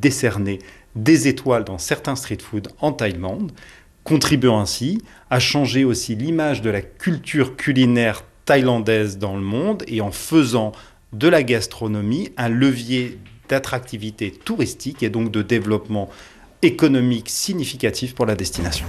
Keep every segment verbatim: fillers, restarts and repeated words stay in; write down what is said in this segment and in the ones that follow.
décerner des étoiles dans certains street food en Thaïlande, contribuant ainsi à changer aussi l'image de la culture culinaire thaïlandaise dans le monde et en faisant de la gastronomie un levier d'attractivité touristique et donc de développement économique significatif pour la destination.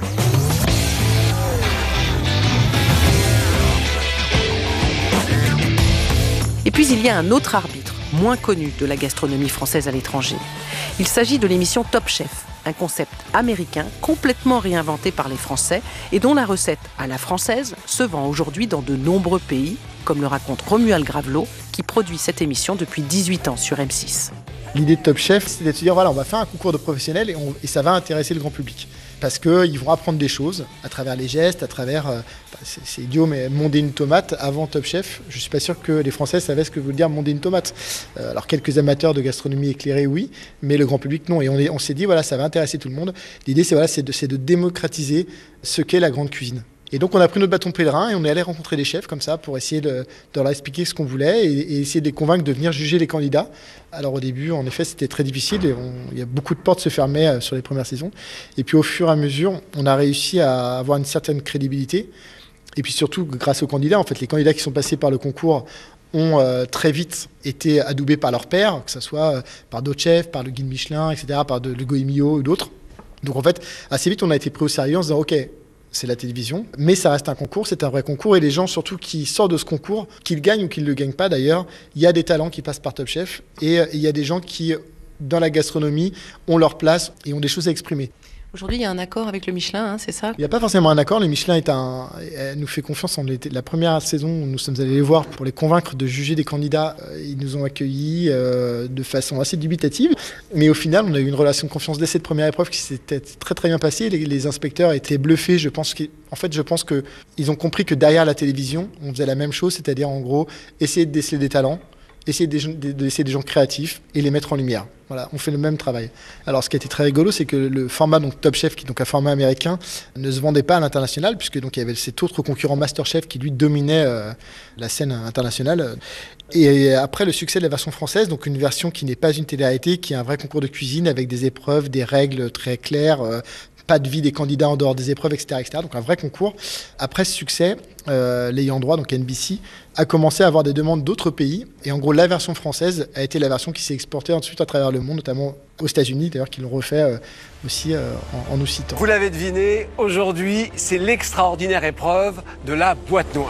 Et puis il y a un autre arbitre, moins connu de la gastronomie française à l'étranger. Il s'agit de l'émission Top Chef, un concept américain complètement réinventé par les Français et dont la recette à la française se vend aujourd'hui dans de nombreux pays, comme le raconte Romuald Gravelot, qui produit cette émission depuis dix-huit ans sur M six. L'idée de Top Chef, c'était de se dire, voilà, on va faire un concours de professionnels et, on, et ça va intéresser le grand public. Parce qu'ils vont apprendre des choses à travers les gestes, à travers, euh, c'est, c'est idiot, mais monder une tomate avant Top Chef, je ne suis pas sûr que les Français savaient ce que veut dire monder une tomate. Euh, alors quelques amateurs de gastronomie éclairée, oui, mais le grand public, non. Et on, est, on s'est dit, voilà, ça va intéresser tout le monde. L'idée, c'est, voilà, c'est, de, c'est de démocratiser ce qu'est la grande cuisine. Et donc on a pris notre bâton pèlerin et on est allé rencontrer des chefs comme ça pour essayer de, de leur expliquer ce qu'on voulait et, et essayer de les convaincre de venir juger les candidats. Alors au début, en effet, c'était très difficile et on, il y a beaucoup de portes se fermaient sur les premières saisons. Et puis au fur et à mesure, on a réussi à avoir une certaine crédibilité. Et puis surtout, grâce aux candidats, en fait, les candidats qui sont passés par le concours ont euh, très vite été adoubés par leurs pairs, que ce soit euh, par d'autres chefs, par le guide Michelin, et cetera, par de, le Goemio ou d'autres. Donc en fait, assez vite, on a été pris au sérieux en se disant, OK, c'est la télévision, mais ça reste un concours, c'est un vrai concours, et les gens surtout qui sortent de ce concours, qu'ils gagnent ou qu'ils ne le gagnent pas d'ailleurs, il y a des talents qui passent par Top Chef, et il y a des gens qui, dans la gastronomie, ont leur place et ont des choses à exprimer. Aujourd'hui, il y a un accord avec le Michelin, hein, c'est ça ? Il n'y a pas forcément un accord. Le Michelin est un, elle nous fait confiance. On était, la première saison où nous sommes allés les voir pour les convaincre de juger des candidats, ils nous ont accueillis euh, de façon assez dubitative. Mais au final, on a eu une relation de confiance dès cette première épreuve qui s'était très très bien passée. Les, les inspecteurs étaient bluffés. Je pense qu'en fait, je pense qu'ils ont compris que derrière la télévision, on faisait la même chose, c'est-à-dire en gros essayer de déceler des talents, essayer de, de, de laisser des gens créatifs et les mettre en lumière. Voilà, on fait le même travail. Alors, ce qui a été très rigolo, c'est que le format donc Top Chef, qui est donc un format américain, ne se vendait pas à l'international, puisque donc il y avait cet autre concurrent Master Chef qui lui dominait euh, la scène internationale. Et après le succès de la version française, donc une version qui n'est pas une télé-réalité, qui est un vrai concours de cuisine avec des épreuves, des règles très claires. Euh, pas de vie des candidats en dehors des épreuves, et cetera, et cetera. Donc un vrai concours. Après ce succès, euh, l'ayant droit, donc N B C, a commencé à avoir des demandes d'autres pays. Et en gros, la version française a été la version qui s'est exportée ensuite à travers le monde, notamment aux États-Unis, d'ailleurs, qui l'ont refait euh, aussi euh, en, en nous citant. Vous l'avez deviné, aujourd'hui, c'est l'extraordinaire épreuve de la boîte noire.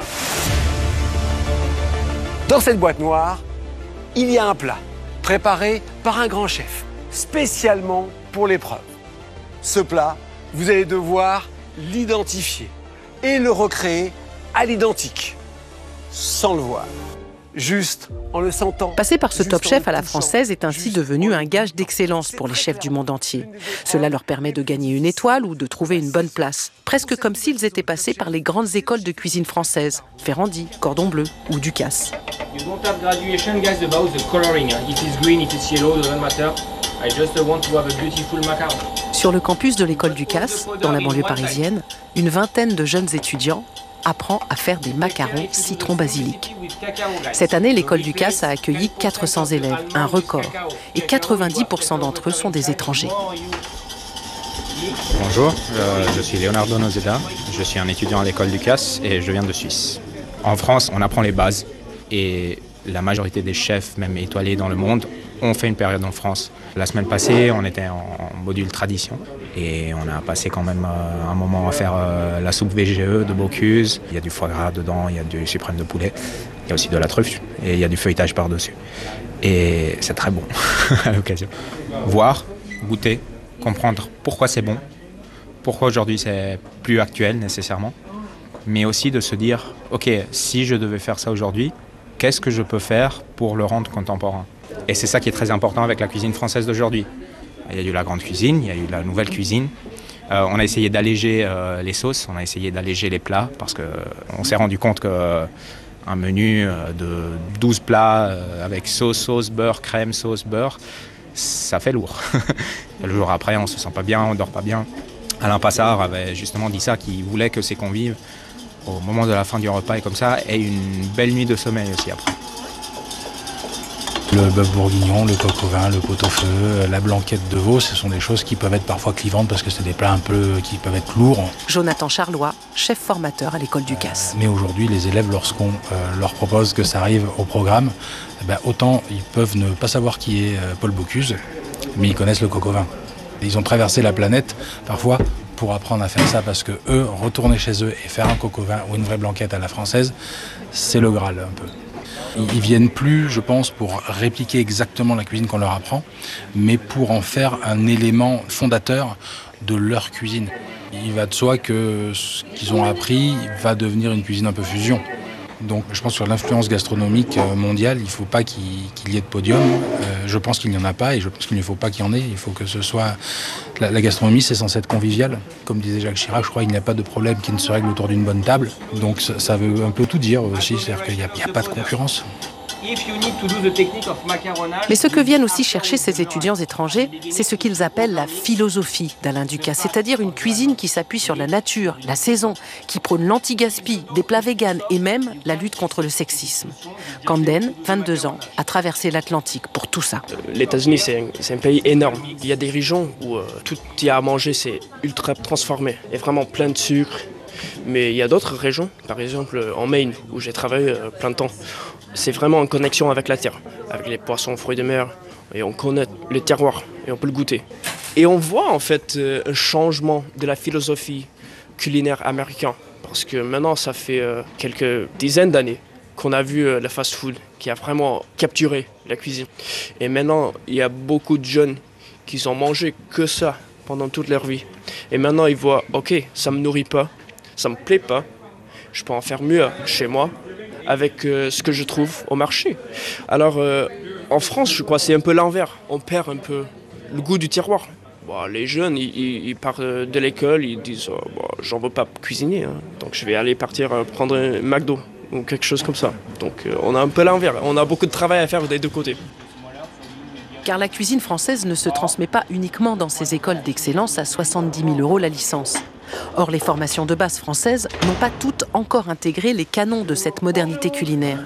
Dans cette boîte noire, il y a un plat préparé par un grand chef, spécialement pour l'épreuve. Ce plat, vous allez devoir l'identifier et le recréer à l'identique, sans le voir, juste en le sentant. Passer par ce Top Chef à la française est ainsi devenu un gage d'excellence pour les chefs du monde entier. Cela leur permet de gagner une étoile ou de trouver une bonne place, presque comme s'ils étaient passés par les grandes écoles de cuisine française, Ferrandi, Cordon Bleu ou Ducasse. You don't have graduation, guys, about the coloring. If it's green, if it's yellow, doesn't matter. I just want to have a beautiful macaron. Sur le campus de l'école Ducasse, dans la banlieue parisienne, une vingtaine de jeunes étudiants apprend à faire des macarons citron basilic. Cette année, l'école Ducasse a accueilli quatre cents élèves, un record, et quatre-vingt-dix pour cent d'entre eux sont des étrangers. Bonjour, euh, je suis Leonardo Nozeda, je suis un étudiant à l'école Ducasse et je viens de Suisse. En France, on apprend les bases et la majorité des chefs, même étoilés dans le monde, ont fait une période en France. La semaine passée, on était en module tradition et on a passé quand même un moment à faire la soupe V G E de Bocuse. Il y a du foie gras dedans, il y a du suprême de poulet, il y a aussi de la truffe et il y a du feuilletage par-dessus. Et c'est très bon à l'occasion. Voir, goûter, comprendre pourquoi c'est bon, pourquoi aujourd'hui c'est plus actuel nécessairement, mais aussi de se dire, ok, si je devais faire ça aujourd'hui, qu'est-ce que je peux faire pour le rendre contemporain ? Et c'est ça qui est très important avec la cuisine française d'aujourd'hui. Il y a eu la grande cuisine, il y a eu la nouvelle cuisine. Euh, on a essayé d'alléger euh, les sauces, on a essayé d'alléger les plats, parce qu'on s'est rendu compte qu'un euh, menu de douze plats euh, avec sauce, sauce, beurre, crème, sauce, beurre, ça fait lourd. Le jour après, on ne se sent pas bien, on ne dort pas bien. Alain Passard avait justement dit ça, qu'il voulait que ses convives, au moment de la fin du repas et comme ça, aient une belle nuit de sommeil aussi après. Le bœuf bourguignon, le coq au vin, le pot-au-feu, la blanquette de veau, ce sont des choses qui peuvent être parfois clivantes parce que c'est des plats un peu qui peuvent être lourds. Jonathan Charlois, chef formateur à l'école du Casse. Mais aujourd'hui, les élèves, lorsqu'on euh, leur propose que ça arrive au programme, eh ben, autant ils peuvent ne pas savoir qui est euh, Paul Bocuse, mais ils connaissent le coq au vin. Ils ont traversé la planète parfois pour apprendre à faire ça parce que eux, retourner chez eux et faire un coq au vin ou une vraie blanquette à la française, c'est le Graal un peu. Ils viennent plus, je pense, pour répliquer exactement la cuisine qu'on leur apprend, mais pour en faire un élément fondateur de leur cuisine. Il va de soi que ce qu'ils ont appris va devenir une cuisine un peu fusion. Donc je pense que sur l'influence gastronomique mondiale, il ne faut pas qu'il, qu'il y ait de podium. Euh, je pense qu'il n'y en a pas et je pense qu'il ne faut pas qu'il y en ait. Il faut que ce soit... La, la gastronomie, c'est censé être convivial. Comme disait Jacques Chirac, je crois qu'il n'y a pas de problème qui ne se règle autour d'une bonne table. Donc ça, ça veut un peu tout dire aussi, c'est-à-dire qu'il n'y a, il n'y a pas de concurrence. Mais ce que viennent aussi chercher ces étudiants étrangers, c'est ce qu'ils appellent la philosophie d'Alain Ducasse, c'est-à-dire une cuisine qui s'appuie sur la nature, la saison, qui prône l'anti-gaspi, des plats véganes et même la lutte contre le sexisme. Camden, vingt-deux ans, a traversé l'Atlantique pour tout ça. Les États-Unis, c'est un, c'est un pays énorme. Il y a des régions où euh, tout y a à manger, c'est ultra transformé et vraiment plein de sucre. Mais il y a d'autres régions, par exemple en Maine, où j'ai travaillé euh, plein de temps. C'est vraiment en connexion avec la terre, avec les poissons, fruits de mer. Et on connaît le terroir et on peut le goûter. Et on voit en fait euh, un changement de la philosophie culinaire américaine. Parce que maintenant, ça fait euh, quelques dizaines d'années qu'on a vu euh, le fast-food qui a vraiment capturé la cuisine. Et maintenant, il y a beaucoup de jeunes qui ont mangé que ça pendant toute leur vie. Et maintenant, ils voient, ok, ça ne me nourrit pas, ça ne me plaît pas, je peux en faire mieux chez moi avec euh, ce que je trouve au marché. Alors, euh, en France, je crois que c'est un peu l'envers. On perd un peu le goût du terroir. Bon, les jeunes, ils, ils, ils partent de l'école, ils disent oh, bon, j'en veux pas cuisiner, hein, donc je vais aller partir euh, prendre un McDo ou quelque chose comme ça. Donc, euh, on a un peu l'envers. On a beaucoup de travail à faire des deux côtés. Car la cuisine française ne se transmet pas uniquement dans ces écoles d'excellence à soixante-dix mille euros la licence. Or, les formations de base françaises n'ont pas toutes encore intégré les canons de cette modernité culinaire.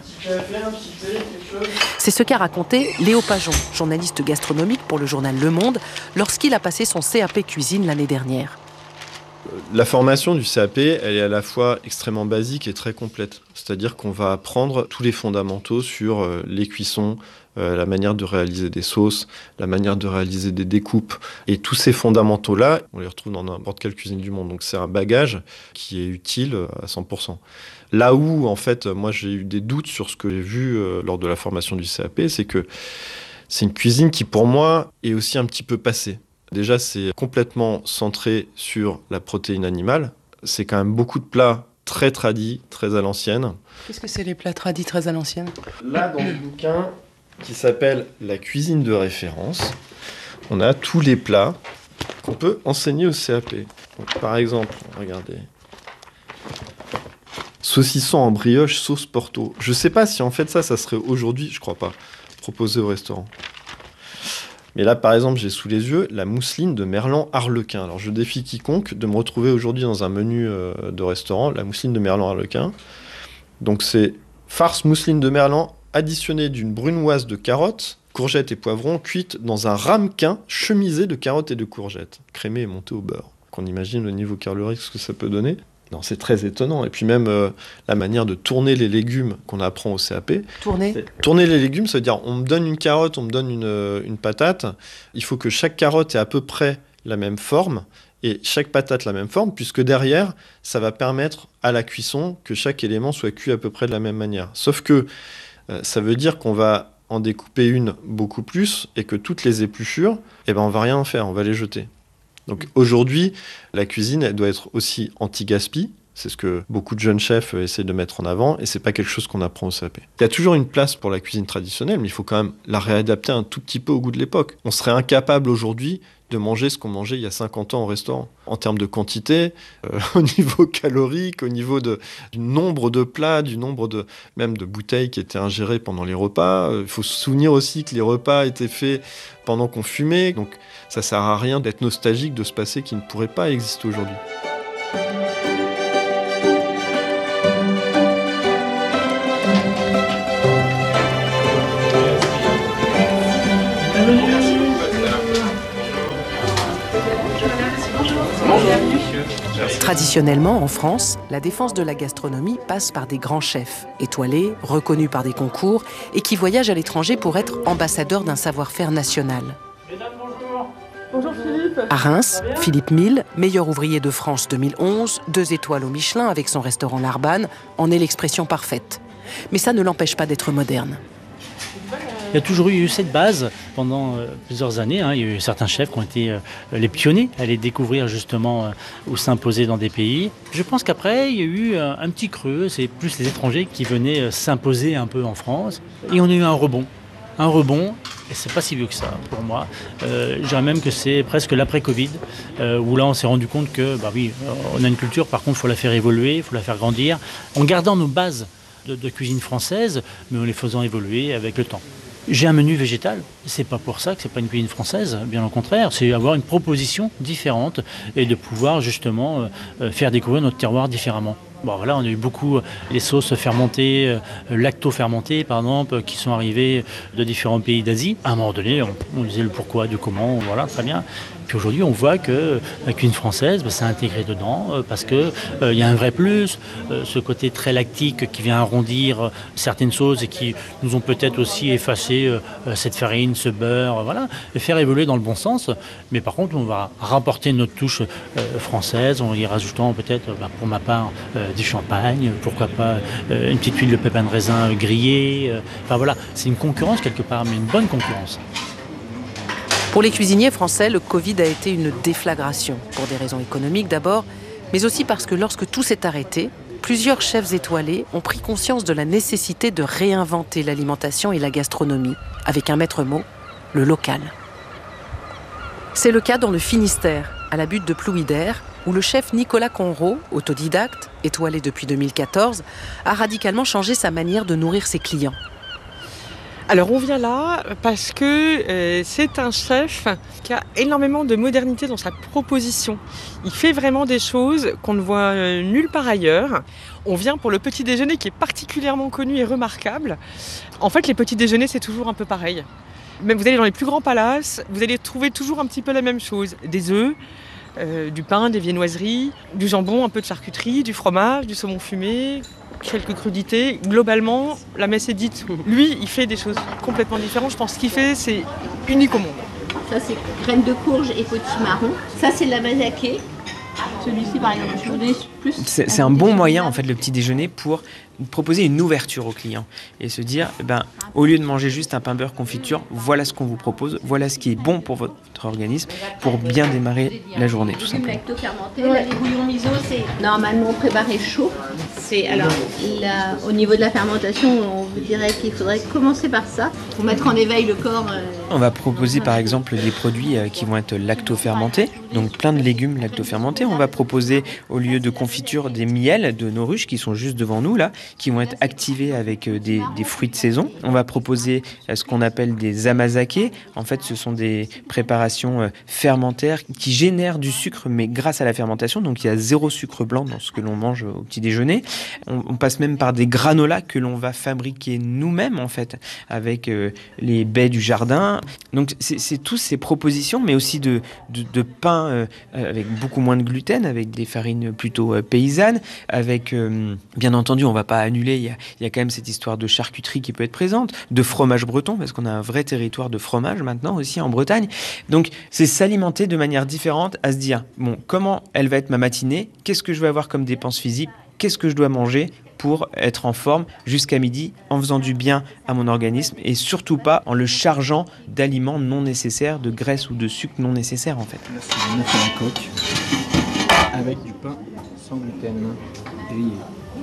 C'est ce qu'a raconté Léo Pajon, journaliste gastronomique pour le journal Le Monde, lorsqu'il a passé son C A P cuisine l'année dernière. La formation du C A P, elle est à la fois extrêmement basique et très complète. C'est-à-dire qu'on va apprendre tous les fondamentaux sur euh, les cuissons, euh, la manière de réaliser des sauces, la manière de réaliser des découpes. Et tous ces fondamentaux-là, on les retrouve dans n'importe quelle cuisine du monde. Donc c'est un bagage qui est utile à cent pour cent. Là où, en fait, moi j'ai eu des doutes sur ce que j'ai vu euh, lors de la formation du C A P, c'est que c'est une cuisine qui, pour moi, est aussi un petit peu passée. Déjà, c'est complètement centré sur la protéine animale. C'est quand même beaucoup de plats très tradis, très à l'ancienne. Qu'est-ce que c'est les plats tradis très à l'ancienne ? Là, dans le bouquin qui s'appelle « La cuisine de référence », on a tous les plats qu'on peut enseigner au C A P. Donc, par exemple, regardez. Saucisson en brioche sauce Porto. Je ne sais pas si en fait ça, ça serait aujourd'hui, je crois pas, proposé au restaurant. Mais là, par exemple, j'ai sous les yeux la mousseline de merlan arlequin. Alors, je défie quiconque de me retrouver aujourd'hui dans un menu euh, de restaurant, la mousseline de merlan arlequin. Donc, c'est farce mousseline de merlan additionnée d'une brunoise de carottes, courgettes et poivrons, cuite dans un ramequin chemisé de carottes et de courgettes, crémé et monté au beurre. Qu'on imagine le niveau calorique, ce que ça peut donner. Non, c'est très étonnant. Et puis même euh, la manière de tourner les légumes qu'on apprend au C A P. Tourner Tourner les légumes, ça veut dire on me donne une carotte, on me donne une, euh, une patate. Il faut que chaque carotte ait à peu près la même forme et chaque patate la même forme, puisque derrière, ça va permettre à la cuisson que chaque élément soit cuit à peu près de la même manière. Sauf que euh, ça veut dire qu'on va en découper une beaucoup plus et que toutes les épluchures, eh ben, on va rien en faire, on va les jeter. Donc aujourd'hui, la cuisine, elle doit être aussi anti-gaspi. C'est ce que beaucoup de jeunes chefs essaient de mettre en avant et c'est pas quelque chose qu'on apprend au C A P. Il y a toujours une place pour la cuisine traditionnelle, mais il faut quand même la réadapter un tout petit peu au goût de l'époque. On serait incapable aujourd'hui de manger ce qu'on mangeait il y a cinquante ans au restaurant. En termes de quantité, euh, au niveau calorique, au niveau de, du nombre de plats, du nombre de, même de bouteilles qui étaient ingérées pendant les repas. Il euh, faut se souvenir aussi que les repas étaient faits pendant qu'on fumait. Donc ça sert à rien d'être nostalgique de ce passé qui ne pourrait pas exister aujourd'hui. Traditionnellement, en France, la défense de la gastronomie passe par des grands chefs, étoilés, reconnus par des concours et qui voyagent à l'étranger pour être ambassadeurs d'un savoir-faire national. Bonjour Philippe. À Reims, Philippe Mille, meilleur ouvrier de France deux mille onze, deux étoiles au Michelin avec son restaurant L'Arbane, en est l'expression parfaite. Mais ça ne l'empêche pas d'être moderne. Il y a toujours eu cette base pendant euh, plusieurs années. Hein. Il y a eu certains chefs qui ont été euh, les pionniers à aller découvrir justement euh, ou s'imposer dans des pays. Je pense qu'après, il y a eu euh, un petit creux. C'est plus les étrangers qui venaient euh, s'imposer un peu en France. Et on a eu un rebond. Un rebond, et c'est pas si vieux que ça pour moi. Euh, je dirais même que c'est presque l'après-Covid, euh, où là on s'est rendu compte que, bah oui, on a une culture, par contre il faut la faire évoluer, il faut la faire grandir, en gardant nos bases de, de cuisine française, mais en les faisant évoluer avec le temps. J'ai un menu végétal, c'est pas pour ça que c'est pas une cuisine française, bien au contraire, c'est avoir une proposition différente et de pouvoir justement euh, faire découvrir notre terroir différemment. Bon voilà, on a eu beaucoup euh, les sauces fermentées, euh, lacto-fermentées par exemple, qui sont arrivées de différents pays d'Asie. À un moment donné, on, on disait le pourquoi, du comment, voilà, très bien. Puis aujourd'hui, on voit que la cuisine française, bah, c'est intégré dedans euh, parce qu'il euh, y a un vrai plus, euh, ce côté très lactique qui vient arrondir euh, certaines choses et qui nous ont peut-être aussi effacé euh, cette farine, ce beurre, euh, voilà, et faire évoluer dans le bon sens. Mais par contre, on va rapporter notre touche euh, française, en y rajoutant peut-être, bah, pour ma part, euh, du champagne, pourquoi pas euh, une petite huile de pépins de raisin grillée. Euh, enfin voilà, c'est une concurrence quelque part, mais une bonne concurrence. Pour les cuisiniers français, le Covid a été une déflagration, pour des raisons économiques d'abord, mais aussi parce que lorsque tout s'est arrêté, plusieurs chefs étoilés ont pris conscience de la nécessité de réinventer l'alimentation et la gastronomie, avec un maître mot, le local. C'est le cas dans le Finistère, à la butte de Plouidère, où le chef Nicolas Conrot, autodidacte, étoilé depuis deux mille quatorze, a radicalement changé sa manière de nourrir ses clients. Alors on vient là parce que euh, c'est un chef qui a énormément de modernité dans sa proposition. Il fait vraiment des choses qu'on ne voit euh, nulle part ailleurs. On vient pour le petit déjeuner qui est particulièrement connu et remarquable. En fait, les petits déjeuners, c'est toujours un peu pareil. Même vous allez dans les plus grands palaces, vous allez trouver toujours un petit peu la même chose. Des œufs, euh, du pain, des viennoiseries, du jambon, un peu de charcuterie, du fromage, du saumon fumé, quelques crudités. Globalement, la messe est dite. Lui, il fait des choses complètement différentes. Je pense qu'il fait, c'est unique au monde. Ça, c'est graines de courge et potimarron. Ça, c'est la mazakée. Celui-ci, par exemple, je vous donne plus. C'est, c'est un bon moyen, en fait, le petit déjeuner pour proposer une ouverture au client et se dire, eh ben, au lieu de manger juste un pain beurre confiture, voilà ce qu'on vous propose, voilà ce qui est bon pour votre organisme pour bien démarrer la journée, tout simplement. Lacto-fermenté, là, les bouillons miso, c'est normalement préparé chaud. C'est alors là, au niveau de la fermentation, on vous dirait qu'il faudrait commencer par ça pour mettre en éveil le corps. Euh, on va proposer par exemple des produits euh, qui vont être lacto-fermentés, donc plein de légumes lacto-fermentés. On va proposer au lieu de confiture des miels de nos ruches qui sont juste devant nous là, qui vont être activés avec euh, des, des fruits de saison. On va proposer euh, ce qu'on appelle des amazakés. En fait, ce sont des préparations fermentaires qui génèrent du sucre, mais grâce à la fermentation. Donc, il y a zéro sucre blanc dans ce que l'on mange au petit déjeuner. On, on passe même par des granolas que l'on va fabriquer nous-mêmes, en fait, avec euh, les baies du jardin. Donc, c'est, c'est toutes ces propositions, mais aussi de, de, de pain euh, avec beaucoup moins de gluten, avec des farines plutôt euh, paysannes, avec, euh, bien entendu, on ne va pas annuler, il y, a, il y a quand même cette histoire de charcuterie qui peut être présente, de fromage breton, parce qu'on a un vrai territoire de fromage maintenant aussi en Bretagne. Donc, c'est s'alimenter de manière différente, à se dire, bon, comment elle va être ma matinée? Qu'est-ce que je vais avoir comme dépense physique? Qu'est-ce que je dois manger pour être en forme jusqu'à midi, en faisant du bien à mon organisme et surtout pas en le chargeant d'aliments non nécessaires, de graisse ou de sucre non nécessaires, en fait. Là, c'est une œuf à la coque avec du pain sans gluten grillé.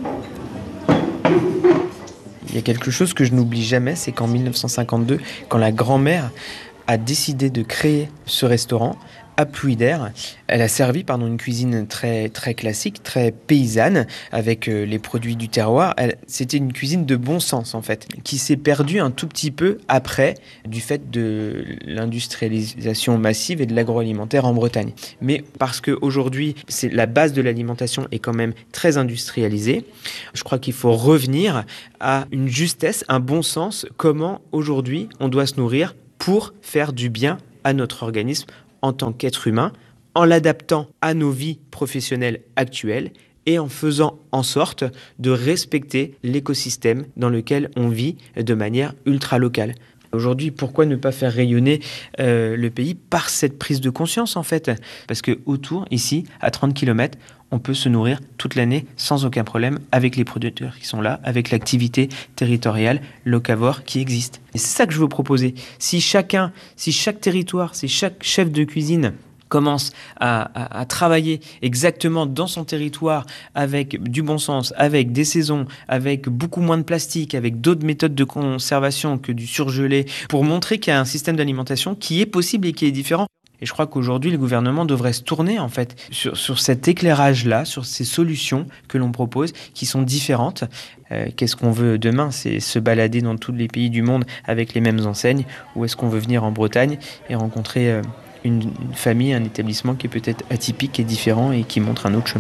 Il y a quelque chose que je n'oublie jamais, c'est qu'en dix-neuf cent cinquante-deux, quand la grand-mère a décidé de créer ce restaurant à Plouidère, elle a servi pardon, une cuisine très, très classique, très paysanne, avec euh, les produits du terroir. Elle, c'était une cuisine de bon sens, en fait, qui s'est perdue un tout petit peu après, du fait de l'industrialisation massive et de l'agroalimentaire en Bretagne. Mais parce qu'aujourd'hui, c'est, la base de l'alimentation est quand même très industrialisée, je crois qu'il faut revenir à une justesse, un bon sens, comment aujourd'hui on doit se nourrir pour faire du bien à notre organisme en tant qu'être humain, en l'adaptant à nos vies professionnelles actuelles et en faisant en sorte de respecter l'écosystème dans lequel on vit de manière ultra locale. Aujourd'hui, pourquoi ne pas faire rayonner euh, le pays par cette prise de conscience en fait ? Parce que autour, ici, à trente kilomètres, on peut se nourrir toute l'année sans aucun problème avec les producteurs qui sont là, avec l'activité territoriale locavore qui existe. Et c'est ça que je veux proposer. Si chacun, si chaque territoire, si chaque chef de cuisine commence à, à, à travailler exactement dans son territoire avec du bon sens, avec des saisons, avec beaucoup moins de plastique, avec d'autres méthodes de conservation que du surgelé, pour montrer qu'il y a un système d'alimentation qui est possible et qui est différent. Et je crois qu'aujourd'hui, le gouvernement devrait se tourner en fait sur, sur cet éclairage-là, sur ces solutions que l'on propose, qui sont différentes. Euh, qu'est-ce qu'on veut demain ? C'est se balader dans tous les pays du monde avec les mêmes enseignes, ou est-ce qu'on veut venir en Bretagne et rencontrer euh, une, une famille, un établissement qui est peut-être atypique et différent et qui montre un autre chemin ?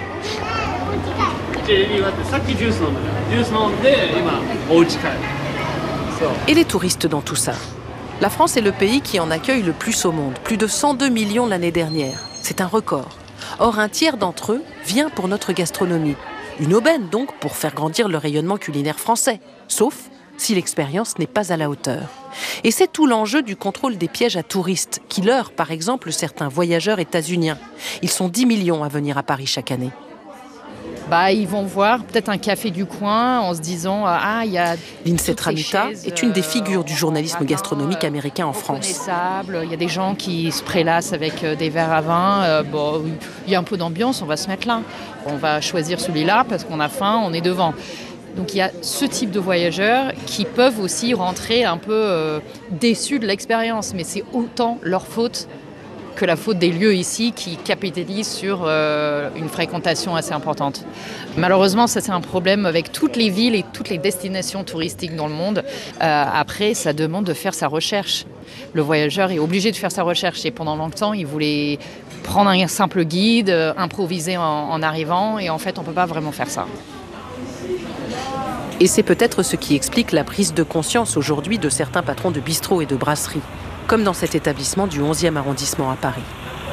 Et les touristes dans tout ça ? La France est le pays qui en accueille le plus au monde, plus de cent deux millions l'année dernière. C'est un record. Or, un tiers d'entre eux vient pour notre gastronomie. Une aubaine donc pour faire grandir le rayonnement culinaire français, sauf si l'expérience n'est pas à la hauteur. Et c'est tout l'enjeu du contrôle des pièges à touristes, qui leurrent par exemple certains voyageurs états-uniens. Ils sont dix millions à venir à Paris chaque année. Bah, ils vont voir peut-être un café du coin en se disant ah il y a Lindsay Tramuta est une des figures du journalisme gastronomique américain en France. Il y a des gens qui se prélassent avec des verres à vin. Euh, bon, il y a un peu d'ambiance, on va se mettre là. On va choisir celui-là parce qu'on a faim, on est devant. Donc il y a ce type de voyageurs qui peuvent aussi rentrer un peu euh, déçus de l'expérience, mais c'est autant leur faute que la faute des lieux ici qui capitalisent sur euh, une fréquentation assez importante. Malheureusement, ça c'est un problème avec toutes les villes et toutes les destinations touristiques dans le monde. Euh, après, ça demande de faire sa recherche. Le voyageur est obligé de faire sa recherche et pendant longtemps, il voulait prendre un simple guide, euh, improviser en, en arrivant et en fait, on ne peut pas vraiment faire ça. Et c'est peut-être ce qui explique la prise de conscience aujourd'hui de certains patrons de bistrots et de brasseries, comme dans cet établissement du onzième arrondissement à Paris.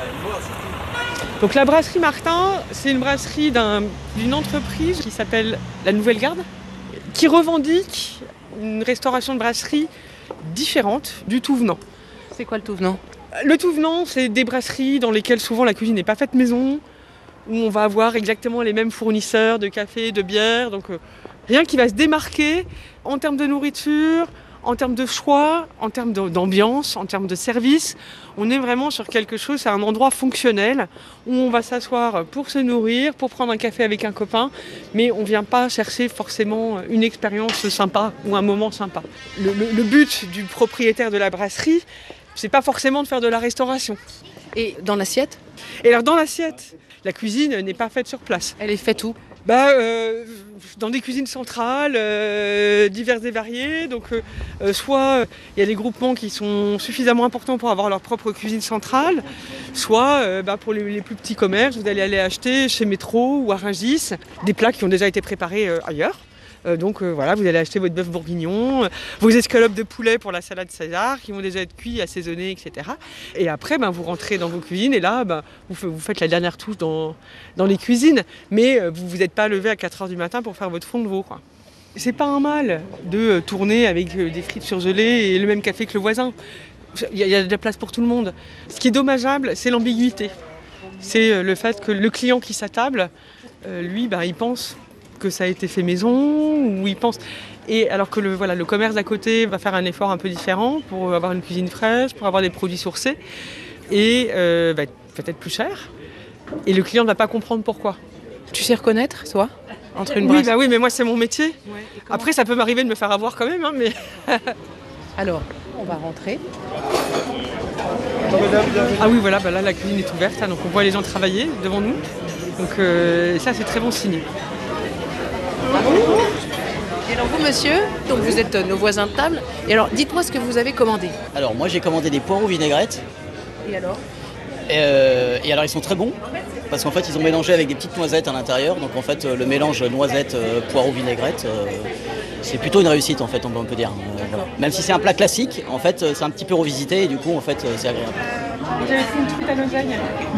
Donc la brasserie Martin, c'est une brasserie d'un, d'une entreprise qui s'appelle La Nouvelle Garde, qui revendique une restauration de brasserie différente du tout venant. C'est quoi le tout venant ? Le tout venant, c'est des brasseries dans lesquelles souvent la cuisine n'est pas faite maison, où on va avoir exactement les mêmes fournisseurs de café, de bière, donc euh, rien qui va se démarquer en termes de nourriture, en termes de choix, en termes d'ambiance, en termes de service. On est vraiment sur quelque chose, c'est un endroit fonctionnel où on va s'asseoir pour se nourrir, pour prendre un café avec un copain, mais on ne vient pas chercher forcément une expérience sympa ou un moment sympa. Le, le, le but du propriétaire de la brasserie, c'est pas forcément de faire de la restauration. Et dans l'assiette ? Et alors dans l'assiette, la cuisine n'est pas faite sur place. Elle est faite où ? Bah, euh, dans des cuisines centrales, euh, diverses et variées. Donc, euh, soit il y a des groupements qui sont suffisamment importants pour avoir leur propre cuisine centrale, soit euh, bah, pour les, les plus petits commerces, vous allez aller acheter chez Métro ou à Rungis des plats qui ont déjà été préparés euh, ailleurs. Euh, donc euh, voilà, vous allez acheter votre bœuf bourguignon, euh, vos escalopes de poulet pour la salade César qui vont déjà être cuits, assaisonnés, et cetera. Et après, ben, vous rentrez dans vos cuisines et là, ben, vous, vous faites la dernière touche dans, dans les cuisines. Mais euh, vous vous êtes pas levé à quatre heures du matin pour faire votre fond de veau, quoi. C'est pas un mal de euh, tourner avec euh, des frites surgelées et le même café que le voisin. Il y, y a de la place pour tout le monde. Ce qui est dommageable, c'est l'ambiguïté. C'est euh, le fait que le client qui s'attable, euh, lui, ben, il pense que ça a été fait maison, ou il pense... Et alors que le, voilà, le commerce d'à côté va faire un effort un peu différent pour avoir une cuisine fraîche, pour avoir des produits sourcés, et euh, bah, peut-être plus cher. Et le client ne va pas comprendre pourquoi. Tu sais reconnaître, toi, entre une oui, brasse... bah oui, mais moi c'est mon métier. Ouais, après, ça peut m'arriver de me faire avoir quand même, hein, mais... Alors, on va rentrer. Ah oui, voilà, bah là la cuisine est ouverte, hein, donc on voit les gens travailler devant nous. Donc euh, ça, c'est très bon signe. Et alors vous, monsieur, donc vous êtes nos voisins de table. Et alors, dites-moi ce que vous avez commandé. Alors moi, j'ai commandé des poireaux vinaigrettes. Et alors et, euh, et alors, ils sont très bons, parce qu'en fait, ils ont mélangé avec des petites noisettes à l'intérieur. Donc en fait, le mélange noisette, poireaux, vinaigrette, euh, c'est plutôt une réussite en fait, on peut dire. Euh, voilà. Même si c'est un plat classique, en fait, c'est un petit peu revisité et du coup, en fait, c'est agréable. Vous avez fait une truite à l'oseille.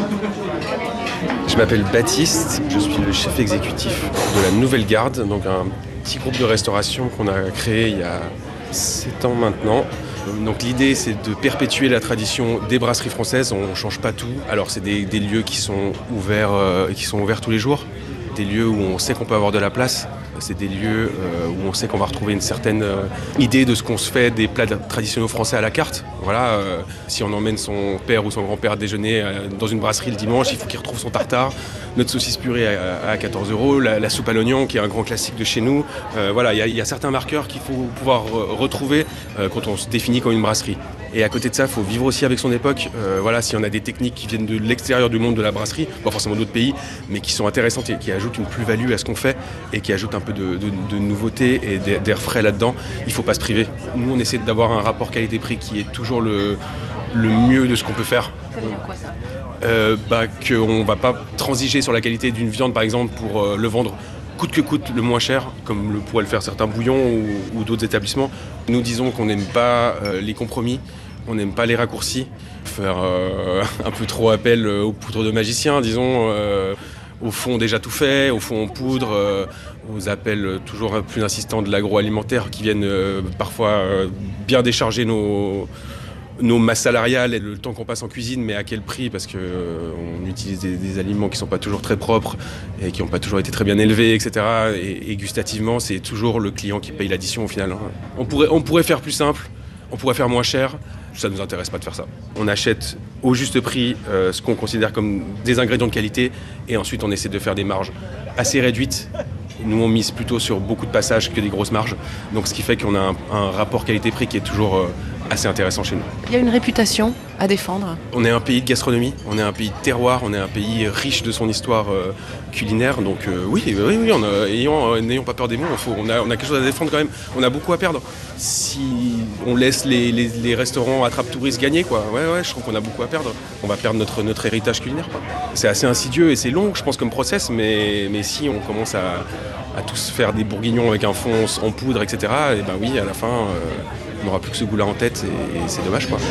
Je m'appelle Baptiste, je suis le chef exécutif de la Nouvelle Garde, donc un petit groupe de restauration qu'on a créé il y a sept ans maintenant. Donc l'idée c'est de perpétuer la tradition des brasseries françaises, on ne change pas tout. Alors c'est des, des lieux qui sont ouverts, euh, qui sont ouverts tous les jours, des lieux où on sait qu'on peut avoir de la place. C'est des lieux euh, où on sait qu'on va retrouver une certaine euh, idée de ce qu'on se fait des plats traditionnels français à la carte. Voilà, euh, si on emmène son père ou son grand-père déjeuner euh, dans une brasserie le dimanche, il faut qu'il retrouve son tartare, notre saucisse purée à, à quatorze euros, la, la soupe à l'oignon qui est un grand classique de chez nous. Euh, voilà, il y, y a certains marqueurs qu'il faut pouvoir re- retrouver euh, quand on se définit comme une brasserie. Et à côté de ça, il faut vivre aussi avec son époque. Euh, voilà, si on a des techniques qui viennent de l'extérieur du monde de la brasserie, pas forcément d'autres pays, mais qui sont intéressantes et qui ajoutent une plus-value à ce qu'on fait et qui ajoutent un peu de, de, de nouveauté et d'air frais là-dedans, il ne faut pas se priver. Nous, on essaie d'avoir un rapport qualité-prix qui est toujours le, le mieux de ce qu'on peut faire. Ça veut dire quoi ça ? euh, bah, Qu'on ne va pas transiger sur la qualité d'une viande, par exemple, pour euh, le vendre coûte que coûte le moins cher, comme le pourraient le faire certains bouillons ou, ou d'autres établissements. Nous disons qu'on n'aime pas euh, les compromis, on n'aime pas les raccourcis, faire euh, un peu trop appel aux poudres de magiciens, disons, euh, au fond déjà tout fait, au fond en poudre, euh, aux appels toujours plus insistants de l'agroalimentaire qui viennent euh, parfois euh, bien décharger nos... nos masses salariales et le temps qu'on passe en cuisine, mais à quel prix, parce qu'on euh, utilise des, des aliments qui ne sont pas toujours très propres et qui n'ont pas toujours été très bien élevés, et cetera. Et, et gustativement, c'est toujours le client qui paye l'addition au final. Hein. On pourrait, on pourrait faire plus simple, on pourrait faire moins cher, ça ne nous intéresse pas de faire ça. On achète au juste prix euh, ce qu'on considère comme des ingrédients de qualité et ensuite on essaie de faire des marges assez réduites. Nous, on mise plutôt sur beaucoup de passages que des grosses marges, donc ce qui fait qu'on a un, un rapport qualité-prix qui est toujours euh, assez intéressant chez nous. Il y a une réputation à défendre. On est un pays de gastronomie, on est un pays de terroir, on est un pays riche de son histoire euh, culinaire, donc euh, oui, oui, oui, on a, ayons, euh, n'ayons pas peur des mots, on, faut, on, a, on a quelque chose à défendre quand même, on a beaucoup à perdre. Si on laisse les, les, les restaurants attrape-touristes gagner, quoi, ouais, ouais, je trouve qu'on a beaucoup à perdre. On va perdre notre, notre héritage culinaire, quoi. C'est assez insidieux et c'est long, je pense, comme process, mais, mais si on commence à, à tous faire des bourguignons avec un fond en poudre, et cetera, et ben oui, à la fin, euh, on n'aura plus que ce goût-là en tête et, et c'est dommage, quoi.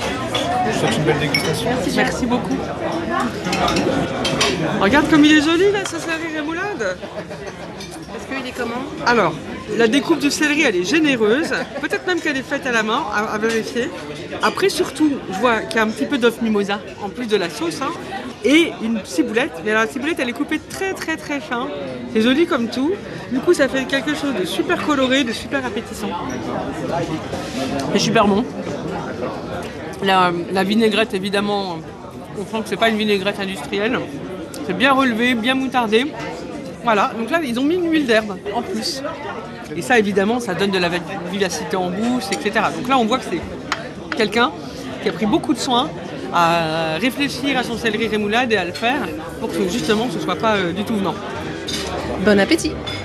Je souhaite une belle dégustation. Merci, merci beaucoup. Regarde comme il est joli là, ce céleri rémoulade. Est-ce qu'il est comment ? Alors, la découpe du céleri, elle est généreuse. Peut-être même qu'elle est faite à la main, à, à vérifier. Après, surtout, je vois qu'il y a un petit peu d'œuf mimosa, en plus de la sauce. Hein, et une ciboulette. Mais alors, la ciboulette, elle est coupée très très très fin. C'est joli comme tout. Du coup, ça fait quelque chose de super coloré, de super appétissant. C'est super bon. La, la vinaigrette, évidemment, on sent que c'est pas une vinaigrette industrielle. C'est bien relevé, bien moutardé. Voilà, donc là, ils ont mis une huile d'herbe en plus. Et ça, évidemment, ça donne de la vivacité en bouche, et cetera. Donc là, on voit que c'est quelqu'un qui a pris beaucoup de soin à réfléchir à son céleri rémoulade et à le faire pour que, justement, ce ne soit pas euh, du tout venant. Bon appétit!